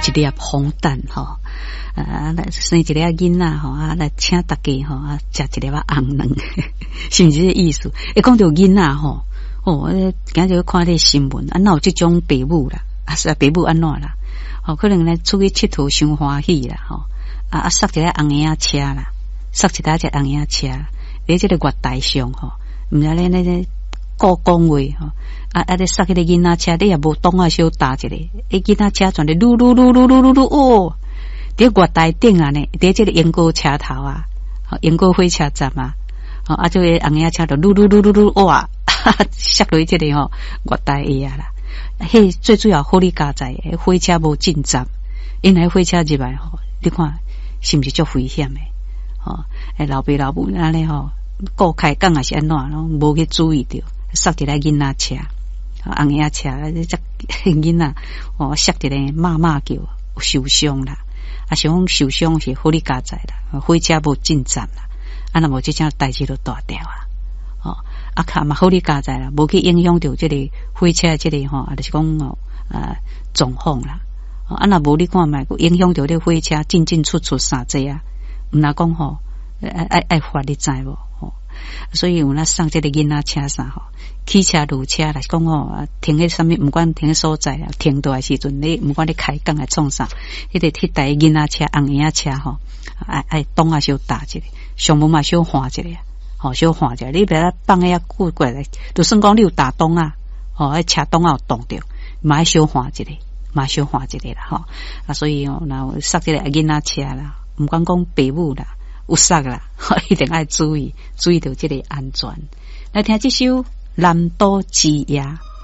一粒红蛋吼，来生一粒囡仔吼，来请大家吼食一粒红卵，是毋是这意思？讲到囡仔吼，今日看这新闻，哪有这种爸母啦？是爸母安怎啦？可能呢出去佚佗伤欢喜啦吼，塞一个红眼车啦，塞一台只红眼车，在这个月台上吼，毋知咧那故讲话吼。咧塞迄个囡仔车，你也无挡啊，小打一个，囡仔车转咧噜噜噜噜噜噜噜哦，伫月台顶啊呢，伫这个烟锅车头啊，烟锅火车站啊，这个红眼车就噜噜噜噜噜哇，塞落这个月台下啊啦。迄最主要好你加载，火车无进站，因来火车入来吼，你看是毋是足危险诶？老爸老母安尼吼，过开讲也是安怎咯，无去注意着，塞一个囡仔车。红眼车，这囡仔塞一个骂叫受伤啦，想受伤是好你加载啦，火车无进站啦，那无这种代志都大条看嘛好你加载啦，无去影响到这个火车这个就是讲状况啦，那无你看卖影响到这火车进出啥济啊，毋若讲爱罚你知无所以有那上这个囡仔车上汽车路车来讲停喺上面，唔管停喺所在啦，停到的时阵，你唔管你开讲来创啥，迄台囡仔车、红眼车爱挡啊小打一个，上无嘛小换一个，小换一个，你别放喺久过来，就算讲你有打挡啊，喺车挡啊有挡着，嘛爱小换一个，嘛小换一个啦，所以那塞这个囡仔车啦，唔管讲爸母啦。有塞啦，一定爱注意到这个安全。来听这首《南岛之夜》。